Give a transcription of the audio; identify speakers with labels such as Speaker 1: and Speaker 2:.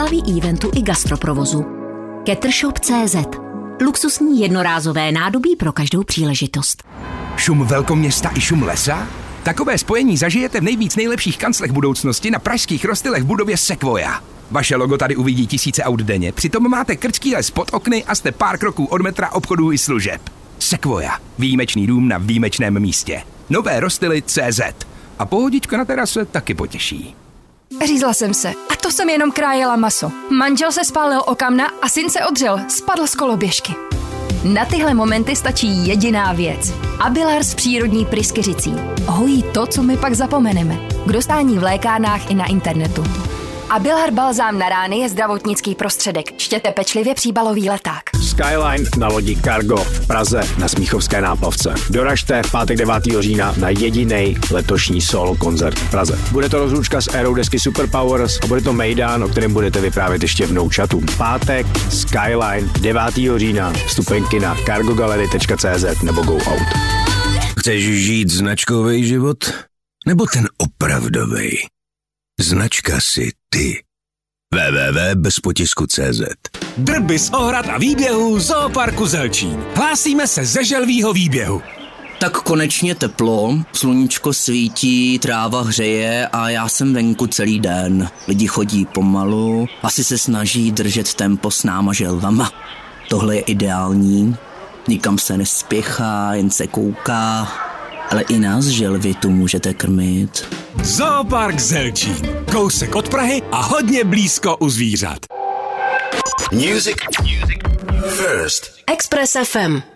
Speaker 1: zábavy, eventu i gastroprovozu. Ketrshop.cz. Luxusní jednorázové nádobí pro každou příležitost.
Speaker 2: Šum velkoměsta i šum lesa? Takové spojení zažijete v nejlepších kanclech budoucnosti na pražských Rostylech v budově Sequoia. Vaše logo tady uvidí tisíce aut denně, přitom máte krčký les pod okny a jste pár kroků od metra, obchodů i služeb. Sequoia. Výjimečný dům na výjimečném místě. Nové Rostily.cz. A pohodička na terase taky potěší.
Speaker 3: Řízla jsem se. A to jsem jenom krájela maso. Manžel se spálil o kamna a syn se odřel. Spadl z koloběžky. Na tyhle momenty stačí jediná věc. Abilars přírodní pryskyřicí. Hojí to, co my pak zapomeneme. K dostání v lékárnách i na internetu. Abilar balzám na rány je zdravotnický prostředek. Čtěte pečlivě příbalový leták.
Speaker 4: Skyline na lodi Cargo v Praze na Smíchovské náplavce. Doražte v pátek 9. října na jedinej letošní solo koncert v Praze. Bude to rozlučka s érou desky Superpowers a bude to mejdan, o kterém budete vyprávět ještě v Nouchatu. Pátek Skyline 9. října. Vstupenky na cargogallery.cz nebo Go Out.
Speaker 5: Chceš žít značkový život? Nebo ten opravdový? Značka si ty. www.bezpotisku.cz.
Speaker 6: Drby z ohrad a výběhů Zooparku Zelčín. Hlásíme se ze želvýho výběhu.
Speaker 7: Tak konečně teplo, sluníčko svítí, tráva hřeje a já jsem venku celý den. Lidi chodí pomalu, asi se snaží držet tempo s náma želvama. Tohle je ideální, nikam se nespěchá, jen se kouká, ale i nás želvy tu můžete krmit.
Speaker 6: Zoopark Zelčín. Kousek od Prahy a hodně blízko u zvířat.
Speaker 5: Music first.
Speaker 1: Express FM.